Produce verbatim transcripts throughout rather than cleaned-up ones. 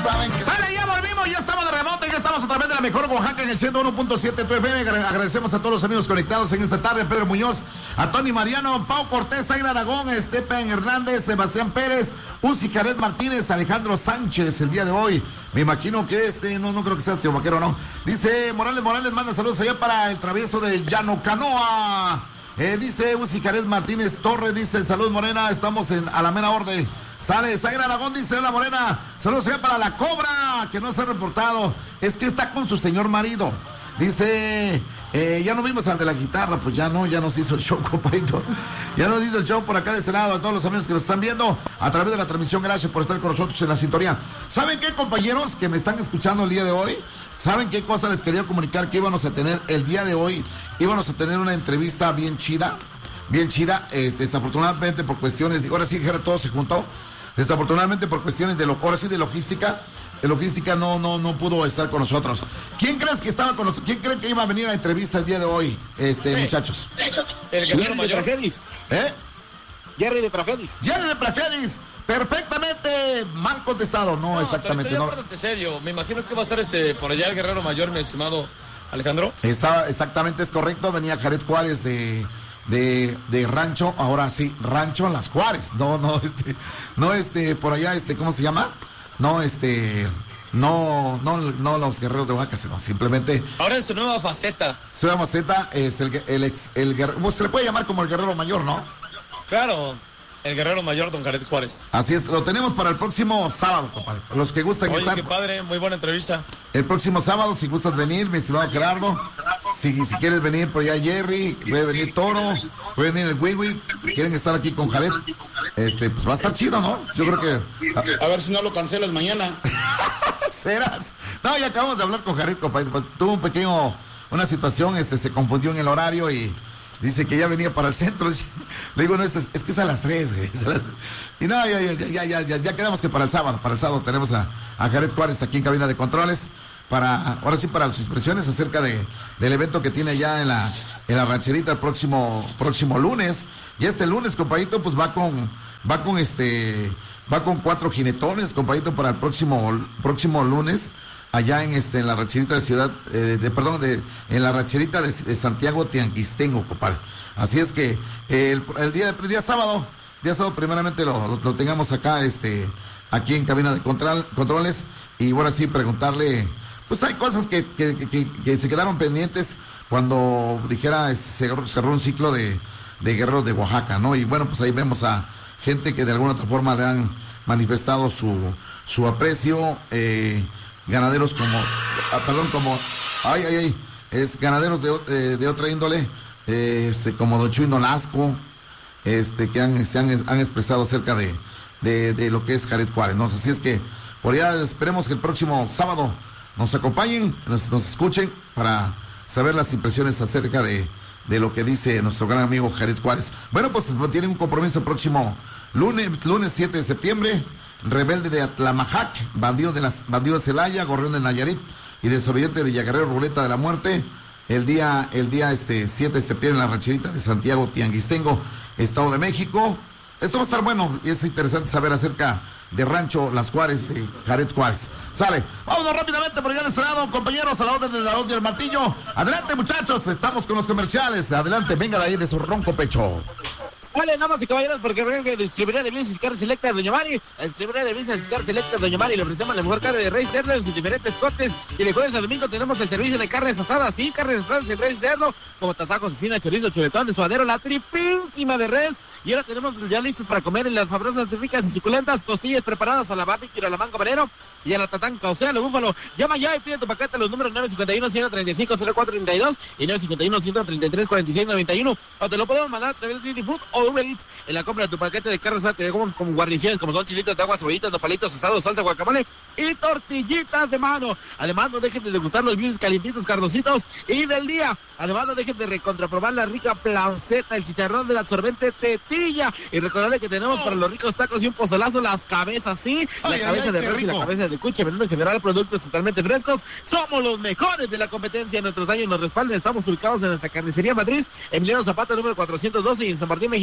Sale, ya volvimos, ya estamos de remoto, ya estamos a través de la mejor Oaxaca en el ciento uno punto siete tu F M. Agradecemos a todos los amigos conectados en esta tarde, Pedro Muñoz, a Tony Mariano, Pau Cortés, Aira Aragón, Esteban Hernández, Sebastián Pérez, Uzi Jared Martínez, Alejandro Sánchez, el día de hoy. Me imagino que este, no, no creo que sea Tío Vaquero, no. Dice Morales Morales, manda saludos allá para el travieso de Llano Canoa. Eh, dice Uzi Jared Martínez Torres, dice salud Morena, estamos en a la mera orden. Sale Zaira Aragón, dice hola Morena, saludos allá para la Cobra, que no se ha reportado, es que está con su señor marido. Dice, eh, ya no vimos al de la guitarra, pues ya no, ya nos hizo el show, compadito. Ya nos hizo el show por acá de este lado, a todos los amigos que nos están viendo a través de la transmisión, gracias por estar con nosotros en la sintonía. ¿Saben qué, compañeros, que me están escuchando el día de hoy? ¿Saben qué cosa les quería comunicar? Que íbamos a tener el día de hoy, íbamos a tener una entrevista bien chida, bien chida, este, desafortunadamente por cuestiones, de, ahora sí, todo se juntó, desafortunadamente por cuestiones de, lo, ahora sí, de logística, de logística no, no, no pudo estar con nosotros. ¿Quién crees que estaba con nosotros? ¿Quién cree que iba a venir a la entrevista el día de hoy, este, sí, muchachos? El guerrero mayor. ¿Eh? Jerry de Prajeris. Jerry de Prajeris. Perfectamente mal contestado, no, no exactamente. Pero no. serio, me imagino que va a ser este por allá el guerrero mayor, mi estimado Alejandro. Está, exactamente, es correcto, venía Jared Juárez de, de, de Rancho, ahora sí, Rancho Las Juárez, no, no, este, no, este, por allá, este, ¿cómo se llama? No, este, no, no, no los guerreros de Oaxaca, sino simplemente. Ahora en su nueva faceta. Su nueva faceta es el, el ex, el guerrero, pues, se le puede llamar como el guerrero mayor, ¿no? Claro. El guerrero mayor, don Jared Juárez. Así es, lo tenemos para el próximo sábado, compadre. Los que gustan Oye, estar. Qué padre, muy buena entrevista. El próximo sábado, si gustas venir, mi estimado Gerardo. Si, si quieres venir por allá Jerry, puede venir Toro, puede venir el Wiwi. Quieren estar aquí con Jared. Este, pues va a estar chido, ¿no? Yo creo que. A, a ver si no lo cancelas mañana. ¿Serás? No, ya acabamos de hablar con Jared, compadre. Pues, tuvo un pequeño, una situación, este, se confundió en el horario y. Dice que ya venía para el centro. Le digo, no, es, es que es a las tres, güey. Y no, ya, ya, ya, ya, ya, ya quedamos que para el sábado, para el sábado tenemos a, a Jared Juárez aquí en cabina de controles, para, ahora sí, para sus expresiones acerca de, del evento que tiene ya en la, en la rancherita el próximo, próximo lunes. Y este lunes, compadito, pues va con, va con este, va con cuatro jinetones, compadito, para el próximo, próximo lunes. Allá en este en la rancherita de ciudad, eh, de perdón, de en la rancherita de, de Santiago Tianguistengo, compadre. Así es que eh, el, el día el día sábado, día sábado primeramente lo, lo, lo tengamos acá, este, aquí en cabina de control, controles, y bueno, así preguntarle, pues hay cosas que, que, que, que se quedaron pendientes cuando dijera, se cerró un ciclo de, de guerreros de Oaxaca, ¿no? Y bueno, pues ahí vemos a gente que de alguna otra forma le han manifestado su, su aprecio, eh, ganaderos como, ah, perdón, como, ay, ay, ay, es ganaderos de, eh, de otra índole, eh, este, como Don Chuy Nolasco, este, que han, se han, han expresado acerca de, de, de lo que es Jared Juárez, ¿no? Así es que, por allá esperemos que el próximo sábado nos acompañen, nos, nos escuchen para saber las impresiones acerca de, de lo que dice nuestro gran amigo Jared Juárez. Bueno, pues tiene un compromiso el próximo lunes, lunes siete de septiembre, Rebelde de Atlamajac, bandido de las bandido de Celaya, Gorrión de Nayarit y desobediente de Villaguerrero, Ruleta de la Muerte, el día, el día este siete de septiembre en la rancherita de Santiago Tianguistengo, Estado de México. Esto va a estar bueno y es interesante saber acerca de Rancho Las Juárez, de Jared Juárez. Sale, vámonos rápidamente por allá de este lado, compañeros, a la orden de la orden del martillo. Adelante, muchachos, estamos con los comerciales. Adelante, venga de ahí de su ronco pecho. Vale, damas y caballeros, porque recuerden que distribuidora de bienes y carne selecta de Doña Mari, la distribuidora de bienes y carne selecta de Doña Mari, le ofrecemos la mejor carne de rey cerdo en sus diferentes cortes, y de jueves a domingo tenemos el servicio de carnes asadas, sí, carnes asadas de rey cerdo, como tasajo, cecina, chorizo, chuletón, suadero, la tripísima de res, y ahora tenemos ya listos para comer en las sabrosas, ricas y suculentas costillas preparadas a la barbecue, a la mango habanero y a la tatanca, o sea, lo búfalo. Llama ya y pide tu paquete a los números nueve cinco uno, uno tres cinco, cero cuatro tres dos y nueve cinco uno, uno tres tres, cuatro seis nueve uno, o te lo podemos mandar a través de Didi Food o Uber Eats. En la compra de tu paquete de carne asada te como, como guarniciones, como son chilitos de agua, cebollitas, nopalitos asados, salsa, guacamole y tortillitas de mano. Además, no dejen de degustar los bichos calientitos, carnositos y del día. Además, no dejen de recontraprobar la rica planceta, el chicharrón del absorbente tetilla. Y recordarle que tenemos oh. para los ricos tacos y un pozolazo las cabezas, ¿sí? Ay, la cabeza ay, de res y la cabeza de cuche, veneno en general, productos totalmente frescos. Somos los mejores de la competencia. En nuestros años nos respaldan. Estamos ubicados en nuestra carnicería matriz, Emiliano Zapata, número cuatrocientos doce, y en San Martín, México.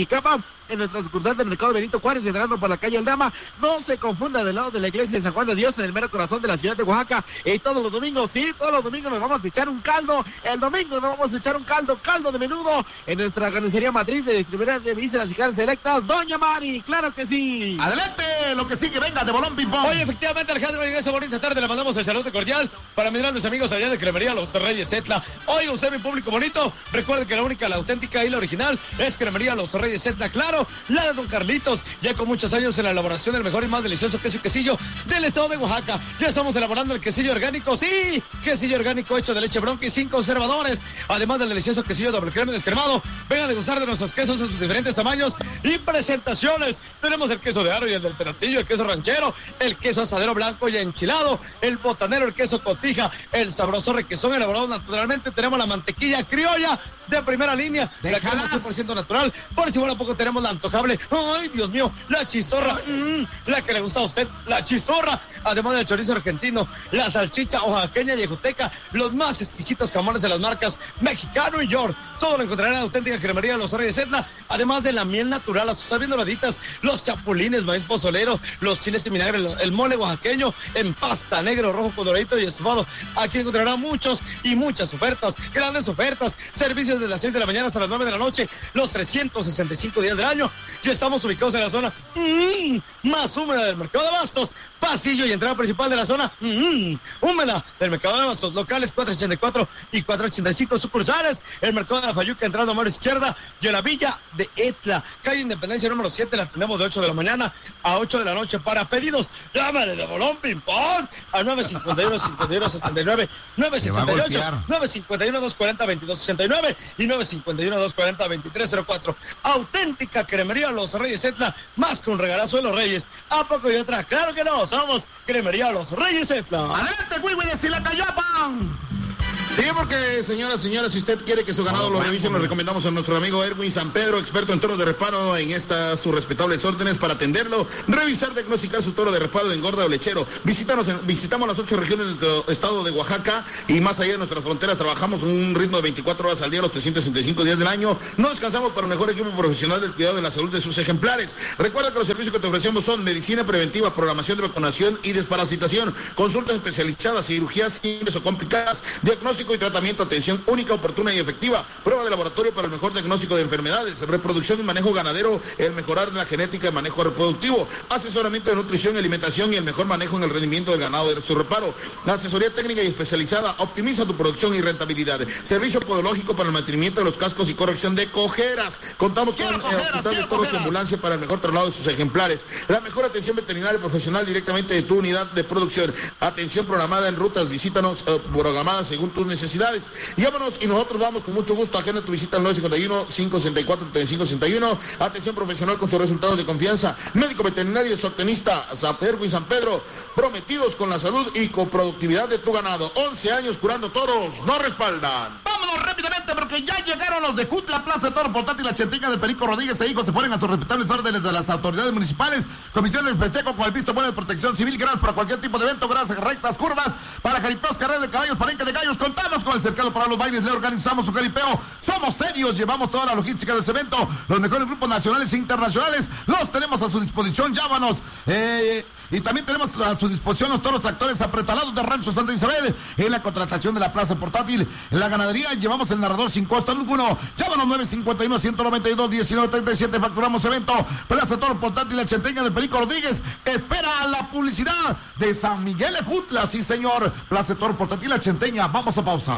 Jicama, en nuestra sucursal del Mercado Benito Juárez, entrando por la calle Aldama. No se confunda, del lado de la iglesia de San Juan de Dios, en el mero corazón de la ciudad de Oaxaca. Y todos los domingos, sí, todos los domingos nos vamos a echar un caldo. El domingo nos vamos a echar un caldo, caldo de menudo, en nuestra carnicería matriz de distribuidores de vísceras y carnes selectas, Doña Mari. ¡Claro que sí! ¡Adelante! Lo que sigue, venga, de bolón ping-pong. Oye, efectivamente, Alejandro, regresa bonita tarde. Le mandamos el saludo cordial para mis grandes amigos allá de Cremería Los Reyes Etla. Oye, usted, mi público bonito, recuerden que la única, la auténtica y la original es Cremería Los Reyes Etla. Claro, la de Don Carlitos, ya con muchos años en la elaboración del mejor y más delicioso queso y quesillo del estado de Oaxaca. Ya estamos elaborando el quesillo orgánico, sí, quesillo orgánico hecho de leche bronca y sin conservadores, además del delicioso quesillo doble crema descremado. Vengan a degustar de nuestros quesos en sus diferentes tamaños y presentaciones. Tenemos el queso de aro y el del peratillo, el queso ranchero, el queso asadero blanco y enchilado, el botanero, el queso cotija, el sabroso requesón elaborado naturalmente. Tenemos la mantequilla criolla de primera línea, la crema cien por ciento natural. Por si bueno poco tenemos la antojable, ay Dios mío, la chistorra, mmm, la que le gusta a usted, la chistorra, además del chorizo argentino, la salchicha oaxaqueña y ejuteca, los más exquisitos jamones de las marcas Mexicano y York. Todo lo encontrarán en la auténtica Cremería Los Reyes Etla, además de la miel natural, las sus bien doraditas, los chapulines, maíz pozolero, los chiles de vinagre, el, el mole oaxaqueño en pasta, negro, rojo con doradito y estofado. Aquí encontrarán muchos y muchas ofertas, grandes ofertas, servicios desde las seis de la mañana hasta las nueve de la noche, los trescientos sesenta y cinco días del año. Ya estamos ubicados en la zona mmm, más húmeda del mercado de Abastos, pasillo y entrada principal de la zona mmm, húmeda del mercado de Abastos, locales cuatrocientos ochenta y cuatro y cuatrocientos ochenta y cinco, sucursales, el mercado de la Fayuca entrando a mano izquierda y en la villa de Etla, calle Independencia número siete, la tenemos de ocho de la mañana a ocho de la noche. Para pedidos, llámale de bolón ping pong al nueve cinco uno, cinco uno siete nueve, nueve cinco ocho, nueve cinco uno, dos cuatro cero, veintidós sesenta y nueve y nueve cinco uno, dos cuatro cero, veintitrés cero cuatro. Auténtica Cremería Los Reyes Etla, más que un regalazo de los Reyes. ¿A poco y otra? Claro que no, somos Cremería Los Reyes Etla. Adelante, güey, güey, si la cayó, pan. Sí, porque señoras, señoras, si usted quiere que su ganado lo revise, nos recomendamos a nuestro amigo Erwin San Pedro, experto en toros de reparo, en estas sus respetables órdenes para atenderlo, revisar, diagnosticar su toro de reparo, engorda o lechero. Visítanos, en, visitamos las ocho regiones de nuestro estado de Oaxaca y más allá de nuestras fronteras. Trabajamos un ritmo de veinticuatro horas al día, los trescientos sesenta y cinco días del año. No descansamos para un mejor equipo profesional del cuidado de la salud de sus ejemplares. Recuerda que los servicios que te ofrecemos son medicina preventiva, programación de vacunación y desparasitación, consultas especializadas, cirugías simples o complicadas, diagnóstico y tratamiento, atención única, oportuna y efectiva, prueba de laboratorio para el mejor diagnóstico de enfermedades, reproducción y manejo ganadero, el mejorar la genética y manejo reproductivo, asesoramiento de nutrición y alimentación y el mejor manejo en el rendimiento del ganado de su reparo, la asesoría técnica y especializada, optimiza tu producción y rentabilidad, servicio podológico para el mantenimiento de los cascos y corrección de cojeras. Contamos con el hospital de toros y ambulancia para el mejor traslado de sus ejemplares, la mejor atención veterinaria profesional directamente de tu unidad de producción, atención programada en rutas, visítanos eh, programadas según tus necesidades. Llámanos y nosotros vamos con mucho gusto. Agenda tu visita al nueve cinco uno, cinco seis cuatro, tres cinco seis uno. Atención profesional con sus resultados de confianza. Médico veterinario y zootecnista Erwin San Pedro, prometidos con la salud y con productividad de tu ganado. once años curando toros, nos respaldan. Vámonos rápidamente porque ya llegaron los de Jutla, Plaza de Toro Portátil, la Chenteca del Perico Rodríguez e hijos se ponen a sus respetables órdenes de las autoridades municipales. Comisiones de festejo con el visto bueno de protección civil, gracias para cualquier tipo de evento, gracias, rectas, curvas, para jaripeos, carreras de caballos, palenque de gallos. Contamos con el cercano para los bailes, le organizamos su jaripeo. Somos serios, llevamos toda la logística de ese evento. Los mejores grupos nacionales e internacionales los tenemos a su disposición. Llámanos. Eh, y también tenemos a su disposición los toros tractores apretalados de Rancho Santa Isabel. En la contratación de la Plaza Portátil, en la ganadería, llevamos el narrador sin costo alguno. Llámanos nueve cinco uno, uno nueve dos, uno nueve tres siete. Facturamos evento. Plaza Toro Portátil, la Chenteña del Perico Rodríguez. Espera la publicidad de San Miguel Ejutla. Sí, señor. Plaza Toro Portátil, la Chenteña. Vamos a pausa.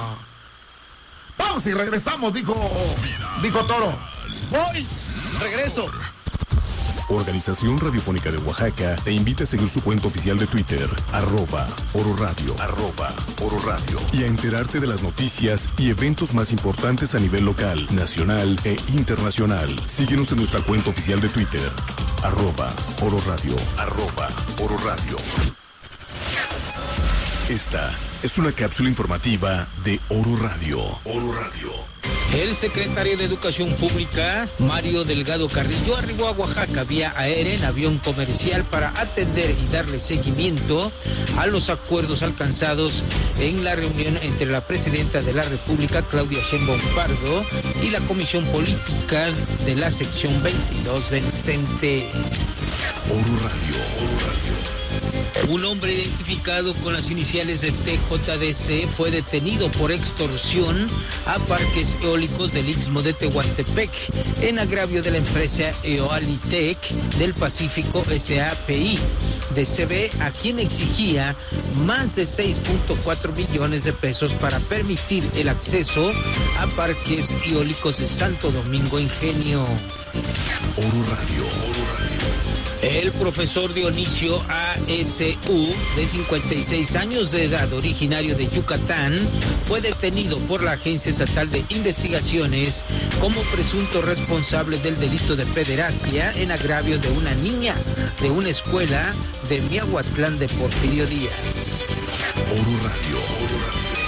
Vamos y regresamos, dijo, dijo Toro. Voy, regreso. Organización Radiofónica de Oaxaca te invita a seguir su cuenta oficial de Twitter, arroba Oro Radio, arroba Oro Radio, y a enterarte de las noticias y eventos más importantes a nivel local, nacional e internacional. Síguenos en nuestra cuenta oficial de Twitter, arroba Oro Radio, arroba Oro Radio. Esta es una cápsula informativa de Oro Radio. Oro Radio. El secretario de Educación Pública, Mario Delgado Carrillo, arribó a Oaxaca vía aérea en avión comercial para atender y darle seguimiento a los acuerdos alcanzados en la reunión entre la presidenta de la República, Claudia Sheinbaum Pardo, y la Comisión Política de la sección veintidós del CENTE. Oro Radio, Oro Radio. Un hombre identificado con las iniciales de T J D C fue detenido por extorsión a parques eólicos del Istmo de Tehuantepec en agravio de la empresa Eoalitec del Pacífico S A P I de C B, a quien exigía más de seis punto cuatro millones de pesos para permitir el acceso a parques eólicos de Santo Domingo Ingenio. Oro Radio, Oro Radio. El profesor Dionisio A S U, de cincuenta y seis años de edad, originario de Yucatán, fue detenido por la Agencia Estatal de Investigaciones como presunto responsable del delito de pederastia en agravio de una niña de una escuela de Miahuatlán de Porfirio Díaz. Oro Radio, Oro Radio.